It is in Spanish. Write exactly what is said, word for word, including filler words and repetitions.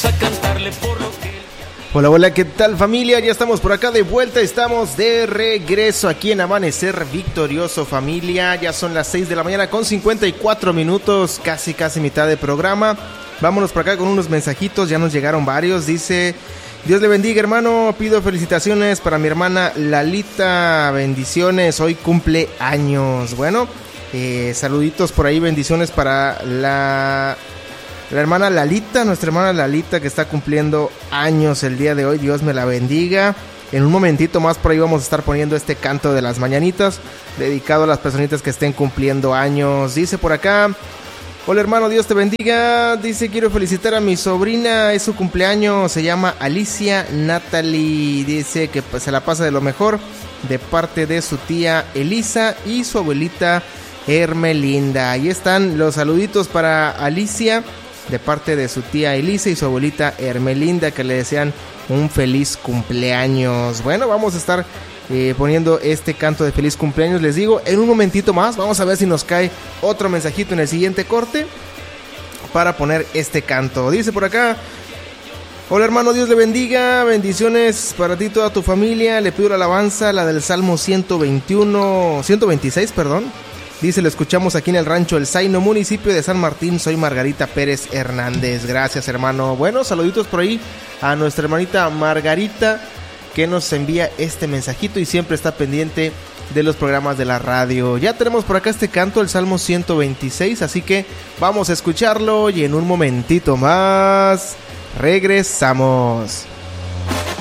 vamos a cantarle por lo que... Hola, hola, ¿qué tal familia? Ya estamos por acá de vuelta, estamos de regreso aquí en Amanecer Victorioso familia. Ya son las seis de la mañana con cincuenta y cuatro minutos, casi casi mitad de programa. Vámonos por acá con unos mensajitos, ya nos llegaron varios. Dice, Dios le bendiga hermano, pido felicitaciones para mi hermana Lalita, bendiciones, hoy cumple años. Bueno, eh, saluditos por ahí, bendiciones para la... La hermana Lalita, nuestra hermana Lalita que está cumpliendo años el día de hoy, Dios me la bendiga. En un momentito más por ahí vamos a estar poniendo este canto de las mañanitas, dedicado a las personitas que estén cumpliendo años. Dice por acá, hola hermano, Dios te bendiga. Dice, quiero felicitar a mi sobrina, es su cumpleaños, se llama Alicia Natalie. Dice que se la pasa de lo mejor de parte de su tía Elisa y su abuelita Hermelinda. Ahí están los saluditos para Alicia, de parte de su tía Elisa y su abuelita Hermelinda, que le desean un feliz cumpleaños. Bueno, vamos a estar eh, poniendo este canto de feliz cumpleaños, les digo, en un momentito más. Vamos a ver si nos cae otro mensajito en el siguiente corte para poner este canto. Dice por acá, hola hermano, Dios le bendiga, bendiciones para ti y toda tu familia. Le pido la alabanza, la del Salmo ciento veintiuno, ciento veintiséis, perdón. Dice, lo escuchamos aquí en el rancho El Zaino, municipio de San Martín. Soy Margarita Pérez Hernández. Gracias, hermano. Bueno, saluditos por ahí a nuestra hermanita Margarita, que nos envía este mensajito y siempre está pendiente de los programas de la radio. Ya tenemos por acá este canto, el Salmo ciento veintiséis, así que vamos a escucharlo y en un momentito más regresamos.